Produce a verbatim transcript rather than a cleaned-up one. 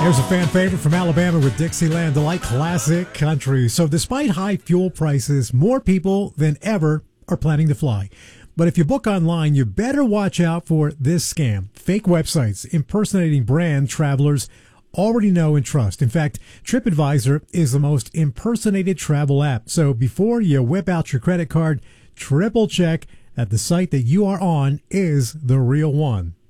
Here's a fan favorite from Alabama with Dixieland Delight Classic Country. So despite high fuel prices, more people than ever are planning to fly. But if you book online, you better watch out for this scam. Fake websites impersonating brand travelers already know and trust. In fact, TripAdvisor is the most impersonated travel app. So before you whip out your credit card, triple check that the site that you are on is the real one.